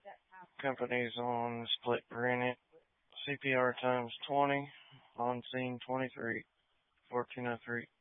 Companies on split granite. CPR times 20. On scene 23. 1403.